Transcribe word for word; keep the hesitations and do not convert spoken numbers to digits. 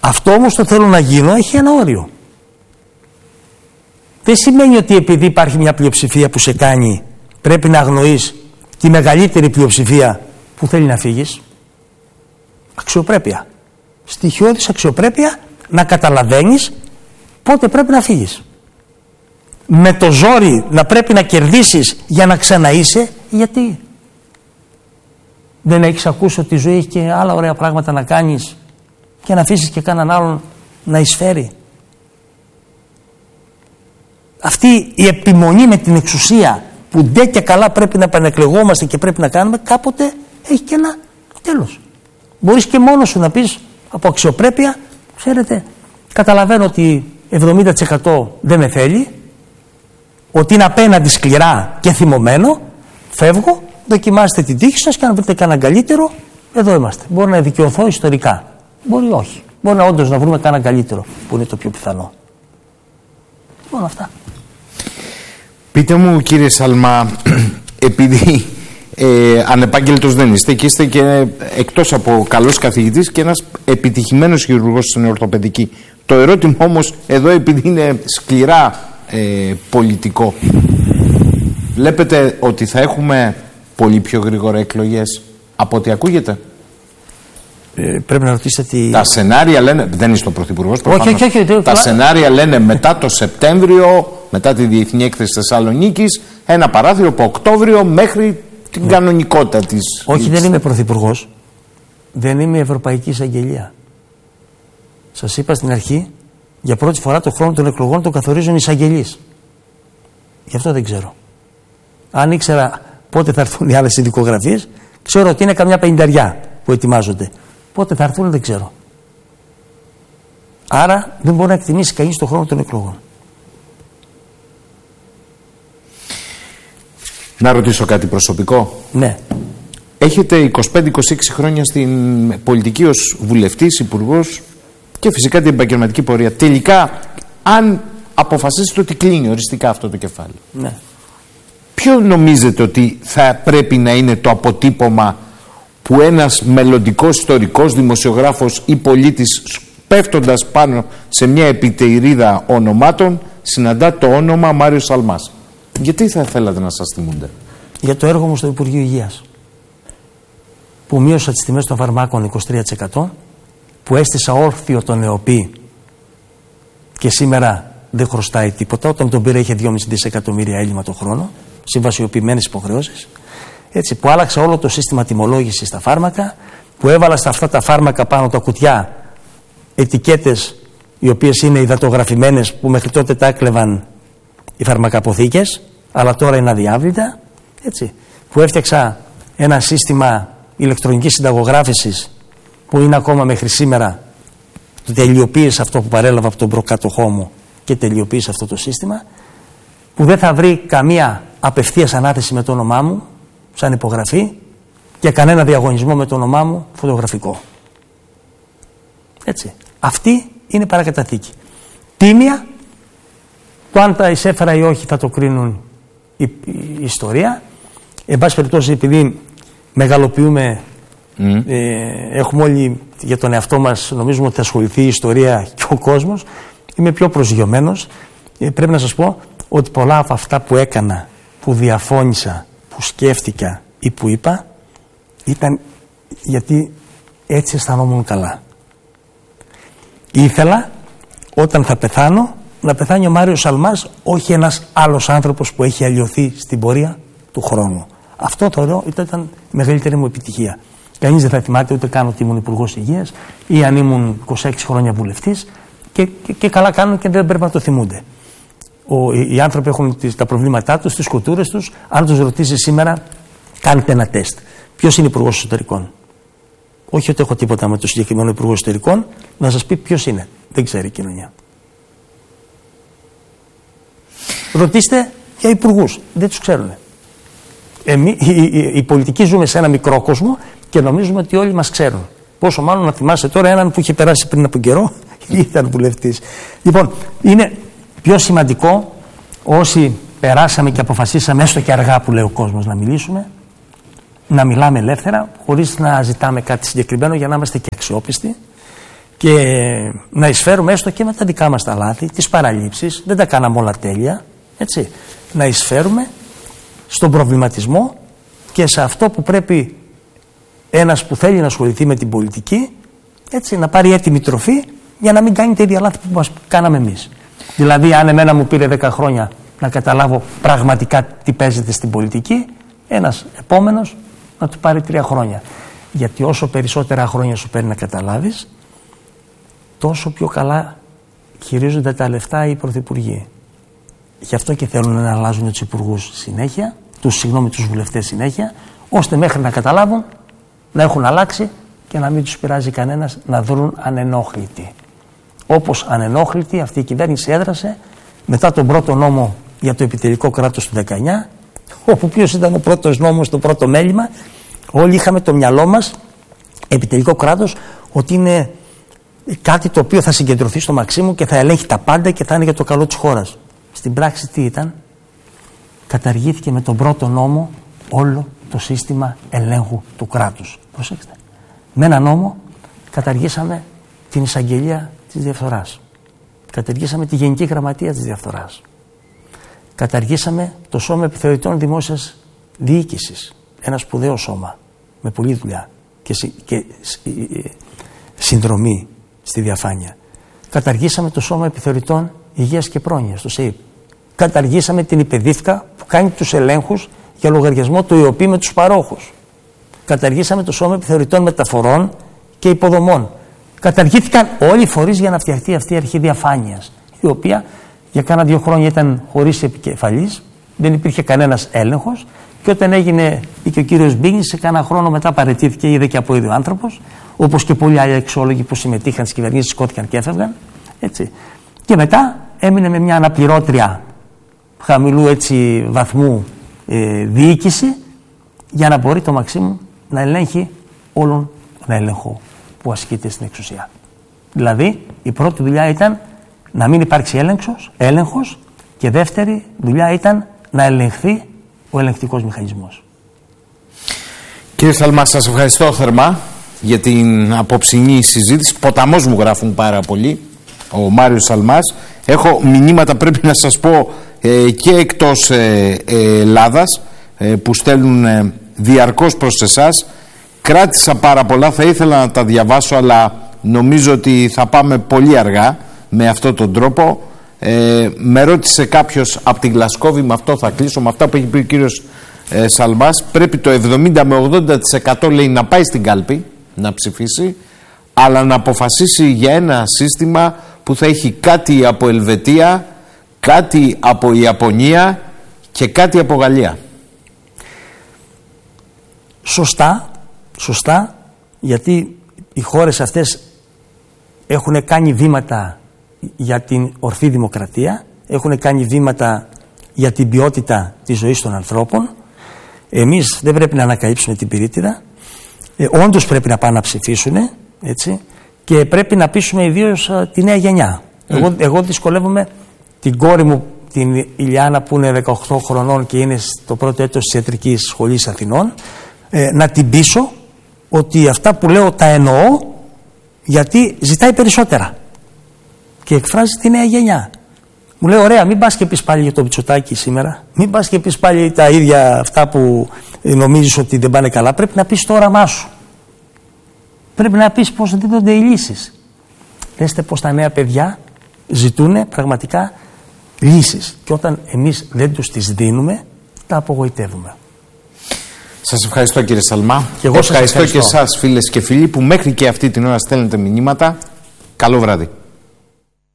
Αυτό όμως το θέλω να γίνω έχει ένα όριο. Δεν σημαίνει ότι επειδή υπάρχει μια πλειοψηφία που σε κάνει πρέπει να αγνοείς τη μεγαλύτερη πλειοψηφία που θέλει να φύγεις. Αξιοπρέπεια. Στοιχειώδης αξιοπρέπεια να καταλαβαίνεις πότε πρέπει να φύγεις. Με το ζόρι να πρέπει να κερδίσεις για να ξαναείσαι, γιατί? Δεν έχεις ακούσει ότι η ζωή έχει και άλλα ωραία πράγματα να κάνεις και να αφήσεις και κανέναν άλλον να εισφέρει? Αυτή η επιμονή με την εξουσία που ντε και καλά πρέπει να επανεκλεγόμαστε και πρέπει να κάνουμε, κάποτε έχει και ένα τέλος. Μπορείς και μόνος σου να πεις από αξιοπρέπεια, ξέρετε, καταλαβαίνω ότι εβδομήντα τοις εκατό δεν με θέλει, ότι είναι απέναντι σκληρά και θυμωμένο, φεύγω, δοκιμάστε την τύχη σας και αν βρείτε κανένα καλύτερο, εδώ είμαστε. Μπορεί να δικαιωθώ ιστορικά, μπορεί όχι. Μπορεί να όντως να βρούμε κανένα καλύτερο, που είναι το πιο πιθανό. Μόνο αυτά. Πείτε μου, κύριε Σαλμά, επειδή ε, ανεπάγγελτος δεν είστε και είστε και εκτός από καλός καθηγητής και ένας επιτυχημένος χειρουργός στην ορθοπαιδική, το ερώτημα όμως εδώ, επειδή είναι σκληρά ε, πολιτικό, βλέπετε ότι θα έχουμε πολύ πιο γρήγορα εκλογές από ό,τι ακούγεται? Ε, πρέπει να ρωτήσετε τι... Τα σενάρια λένε, δεν είστε ο Πρωθυπουργός προφανώς, όχι, όχι, όχι, όχι, τα όχι. σενάρια λένε μετά το Σεπτέμβριο, μετά τη Διεθνή Έκθεση Θεσσαλονίκης, ένα παράθυρο από Οκτώβριο μέχρι την ναι. κανονικότητα της... Όχι, δεν είμαι Πρωθυπουργός, δεν είμαι Ευρωπαϊκή Εισαγγελία. Σας είπα στην αρχή, για πρώτη φορά το χρόνο των εκλογών το καθορίζουν οι εισαγγελείς. Γι' αυτό δεν ξέρω. Αν ήξερα πότε θα έρθουν οι άλλες ειδικογραφίες, ξέρω ότι είναι καμιά πενηνταριά που ετοιμάζονται. Πότε θα έρθουν δεν ξέρω. Άρα δεν μπορεί να εκτιμήσει κανείς τον χρόνο των εκλογών. Να ρωτήσω κάτι προσωπικό. Ναι. Έχετε είκοσι πέντε είκοσι έξι χρόνια στην πολιτική ως βουλευτής, υπουργός και φυσικά την επαγγελματική πορεία. Τελικά, αν αποφασίσετε ότι κλείνει οριστικά αυτό το κεφάλαιο, ναι. ποιο νομίζετε ότι θα πρέπει να είναι το αποτύπωμα που ένας μελλοντικός ιστορικός, δημοσιογράφος ή πολίτης, πέφτοντας πάνω σε μια επιτεϊρίδα ονομάτων, συναντά το όνομα Μάριος Σαλμάς? Γιατί θα θέλατε να σας θυμούνται? Για το έργο μου στο Υπουργείο Υγείας, που μείωσα τις τιμές των φαρμάκων είκοσι τρία τοις εκατό, που έστησα όρθιο τον ΕΟΠΗ και σήμερα δεν χρωστάει τίποτα. Όταν τον πήρα είχε δυόμισι δισεκατομμύρια έλλειμμα το χρόνο, συμβασιοποιημένες υποχρεώσεις. Έτσι, που άλλαξα όλο το σύστημα τιμολόγησης στα φάρμακα, που έβαλα στα αυτά τα φάρμακα πάνω τα κουτιά ετικέτες οι οποίες είναι υδατογραφημένες, που μέχρι τότε τα έκλεβαν οι φαρμακαποθήκες, αλλά τώρα είναι αδιάβλητα. Έτσι, που έφτιαξα ένα σύστημα ηλεκτρονικής συνταγογράφησης που είναι ακόμα μέχρι σήμερα, το τελειοποίησε αυτό που παρέλαβα από τον προκάτοχό μου και τελειοποίησε αυτό το σύστημα, που δεν θα βρει καμία απευθείας ανάθεση με το όνομά μου σαν υπογραφή και κανένα διαγωνισμό με το όνομά μου φωτογραφικό. Έτσι. Αυτή είναι παρακαταθήκη. Τίμια, το αν τα εισέφερα ή όχι θα το κρίνουν η, η, η ιστορία. Εν πάση περιπτώσει, επειδή μεγαλοποιούμε, mm. ε, έχουμε όλοι για τον εαυτό μας, νομίζουμε ότι θα ασχοληθεί η ιστορία και ο κόσμος, είμαι πιο προσγειωμένος. Ε, πρέπει να σας πω ότι πολλά από αυτά που έκανα, που διαφώνησα, που σκέφτηκα ή που είπα, ήταν γιατί έτσι αισθανόμουν καλά. Ήθελα όταν θα πεθάνω να πεθάνει ο Μάριος Σαλμάς, όχι ένας άλλος άνθρωπος που έχει αλλοιωθεί στην πορεία του χρόνου. Αυτό θεωρώ ήταν η μεγαλύτερη μου επιτυχία. Κανείς δεν θα θυμάται ούτε καν ότι ήμουν υπουργός υγείας ή αν ήμουν είκοσι έξι χρόνια βουλευτής, και, και, και καλά κάνουν και δεν πρέπει να το θυμούνται. Ο, οι, οι άνθρωποι έχουν τις, τα προβλήματά τους, τις κουλτούρες τους. Αν τους ρωτήσει σήμερα, κάντε ένα τεστ. Ποιος είναι υπουργός εσωτερικών? Όχι ότι έχω τίποτα με το συγκεκριμένο υπουργό εσωτερικών, να σας πει ποιος είναι. Δεν ξέρει η κοινωνία. Ρωτήστε για υπουργούς. Δεν τους ξέρουν. Εμείς, οι, οι, οι πολιτικοί ζούμε σε ένα μικρό κόσμο και νομίζουμε ότι όλοι μας ξέρουν. Πόσο μάλλον να θυμάσαι τώρα έναν που είχε περάσει πριν από καιρό ή ήταν βουλευτής. Λοιπόν, είναι πιο σημαντικό όσοι περάσαμε και αποφασίσαμε, έστω και αργά που λέει ο κόσμος, να μιλήσουμε, να μιλάμε ελεύθερα, χωρίς να ζητάμε κάτι συγκεκριμένο για να είμαστε και αξιόπιστοι. και να εισφέρουμε έστω και με τα δικά μας τα λάθη, τις παραλήψεις, δεν τα κάναμε όλα τέλεια, έτσι, να εισφέρουμε στον προβληματισμό και σε αυτό που πρέπει ένας που θέλει να ασχοληθεί με την πολιτική, έτσι, να πάρει έτοιμη τροφή για να μην κάνει τα ίδια λάθη που μας κάναμε εμείς. Δηλαδή, αν εμένα μου πήρε δέκα χρόνια να καταλάβω πραγματικά τι παίζεται στην πολιτική, ένας επόμενος να του πάρει τρία χρόνια. Γιατί όσο περισσότερα χρόνια σου παίρνει να καταλάβεις, τόσο πιο καλά χειρίζονται τα λεφτά οι πρωθυπουργοί. Γι' αυτό και θέλουν να αλλάζουν τους υπουργούς συνέχεια, τους, συγγνώμη, τους βουλευτές συνέχεια, ώστε μέχρι να καταλάβουν, να έχουν αλλάξει και να μην τους πειράζει κανένας, να δρουν ανενόχλητοι. Όπως ανενόχλητη αυτή η κυβέρνηση έδρασε μετά τον πρώτο νόμο για το επιτελικό κράτος του δεκαεννιά, όπου ποιος ήταν ο πρώτος νόμος, το πρώτο μέλημα. Όλοι είχαμε το μυαλό μας, επιτελικό κράτος, ότι είναι κάτι το οποίο θα συγκεντρωθεί στο Μαξίμου και θα ελέγχει τα πάντα και θα είναι για το καλό της χώρας. Στην πράξη τι ήταν? Καταργήθηκε με τον πρώτο νόμο όλο το σύστημα ελέγχου του κράτους. Προσέξτε. Με ένα νόμο καταργήσαμε την εισαγγελία της διαφθοράς. Καταργήσαμε τη Γενική Γραμματεία της διαφθοράς. Καταργήσαμε το Σώμα Επιθεωρητών Δημόσιας Διοίκησης. Ένα σπουδαίο σώμα με πολλή δουλειά και, συ, και συ, συνδρομή στη διαφάνεια. Καταργήσαμε το Σώμα Επιθεωρητών Υγείας και Πρόνοιας, το ΣΕΙΠ. Καταργήσαμε την υπεδίφκα που κάνει τους ελέγχους για λογαριασμό του ΙΟΠΗ με τους παρόχους. Καταργήσαμε το Σώμα Επιθεωρητών Μεταφορών και Υποδομών. Καταργήθηκαν όλοι οι φορείς για να φτιαχτεί αυτή η αρχή διαφάνειας, η οποία για κάνα δύο χρόνια ήταν χωρίς επικεφαλής, δεν υπήρχε κανένας έλεγχος και όταν έγινε και ο κύριος Μπίγνης, σε κάνα χρόνο μετά παραιτήθηκε, είδε και από ίδιο άνθρωπος, όπως και πολλοί άλλοι αξιόλογοι που συμμετείχαν στις κυβερνήσεις, σκότηκαν και έφευγαν. Έτσι. Και μετά έμεινε με μια αναπληρώτρια χαμηλού έτσι, βαθμού ε, διοίκηση για να μπορεί το Μαξίμου να ελέγχει όλον τον έλεγχο που ασκείται στην εξουσία. Δηλαδή η πρώτη δουλειά ήταν να μην υπάρξει έλεγχος, έλεγχος και δεύτερη δουλειά ήταν να ελεγχθεί ο ελεγκτικός μηχανισμός. Κύριε Σαλμά, σας ευχαριστώ θερμά για την απόψινή συζήτηση. Ποταμός μου γράφουν πάρα πολύ, ο Μάριος Σαλμάς. Έχω μηνύματα, πρέπει να σας πω, ε, και εκτός ε, ε, Ελλάδας ε, που στέλνουν ε, διαρκώς προς εσάς. Κράτησα πάρα πολλά, θα ήθελα να τα διαβάσω, αλλά νομίζω ότι θα πάμε πολύ αργά με αυτόν τον τρόπο. Ε, με ρώτησε κάποιος από την Γλασκόβη, με αυτό θα κλείσω, με αυτά που έχει πει ο κύριος ε, Σαλμάς, πρέπει το εβδομήντα με ογδόντα τοις εκατό λέει να πάει στην κάλπη να ψηφίσει, αλλά να αποφασίσει για ένα σύστημα που θα έχει κάτι από Ελβετία, κάτι από Ιαπωνία και κάτι από Γαλλία. Σωστά, σωστά, γιατί οι χώρες αυτές έχουν κάνει βήματα για την ορθή δημοκρατία, έχουν κάνει βήματα για την ποιότητα της ζωής των ανθρώπων. Εμείς δεν πρέπει να ανακαλύψουμε την πυρίτιδα, ε, όντως πρέπει να πάνε να ψηφίσουν, έτσι, και πρέπει να πείσουμε ιδίως α, τη νέα γενιά. Mm. Εγώ, εγώ δυσκολεύομαι την κόρη μου, την Ηλιάνα που είναι δεκαοκτώ χρονών και είναι στο πρώτο έτος της Ιατρικής Σχολής Αθηνών, ε, να την πείσω ότι αυτά που λέω τα εννοώ, γιατί ζητάει περισσότερα και εκφράζει τη νέα γενιά. Μου λέει, ωραία, μην πας και πεις πάλι για το Μητσοτάκη σήμερα, μην πας και πεις πάλι τα ίδια αυτά που νομίζεις ότι δεν πάνε καλά. Πρέπει να πεις το όραμά σου. Πρέπει να πεις πώς δίνονται οι λύσεις. Δέστε πως τα νέα παιδιά ζητούν πραγματικά λύσεις και όταν εμείς δεν τους τις δίνουμε, τα απογοητεύουμε. Σας ευχαριστώ κύριε Σαλμά. Και εγώ σας ευχαριστώ, ευχαριστώ και εσάς φίλες και φίλοι που μέχρι και αυτή την ώρα στέλνετε μηνύματα. Καλό βράδυ.